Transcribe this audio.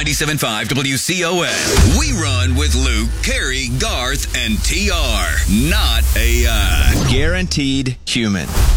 97.5 WCOM. We run with Luke, Carrie, Garth, and TR. Not AI. Guaranteed human.